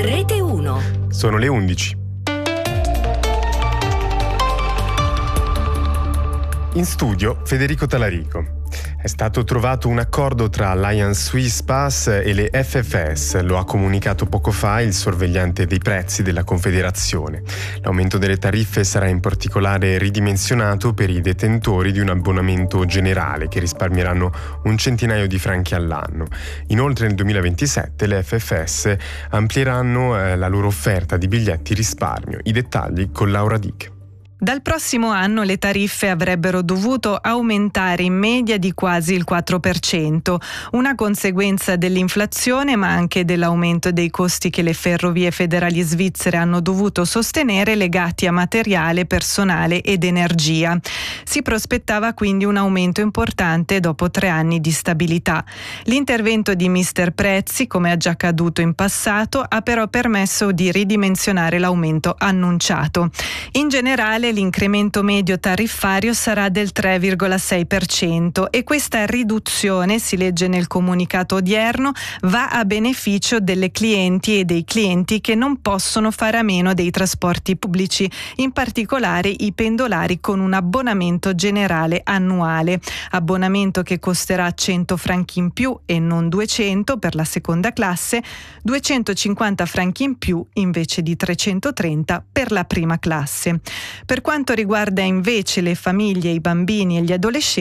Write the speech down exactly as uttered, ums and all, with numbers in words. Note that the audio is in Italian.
Rete uno. Sono le undici. In studio Federico Talarico. È stato trovato un accordo tra Alliance Swiss Pass e le F F S, lo ha comunicato poco fa il sorvegliante dei prezzi della Confederazione. L'aumento delle tariffe sarà in particolare ridimensionato per i detentori di un abbonamento generale che risparmieranno un centinaio di franchi all'anno. Inoltre nel duemilaventisette le F F S amplieranno eh, la loro offerta di biglietti risparmio. I dettagli con Laura Dick. Dal prossimo anno le tariffe avrebbero dovuto aumentare in media di quasi il quattro per cento, una conseguenza dell'inflazione ma anche dell'aumento dei costi che le ferrovie federali svizzere hanno dovuto sostenere legati a materiale, personale ed energia. Si prospettava quindi un aumento importante dopo tre anni di stabilità. L'intervento di mister Prezzi, come ha già accaduto in passato, ha però permesso di ridimensionare l'aumento annunciato. In generale l'incremento medio tariffario sarà del tre virgola sei per cento e questa riduzione, si legge nel comunicato odierno, va a beneficio delle clienti e dei clienti che non possono fare a meno dei trasporti pubblici, in particolare i pendolari con un abbonamento generale annuale, abbonamento che costerà cento franchi in più e non duecento per la seconda classe, duecentocinquanta franchi in più invece di trecentotrenta per la prima classe. Per quanto riguarda invece le famiglie, i bambini e gli adolescenti,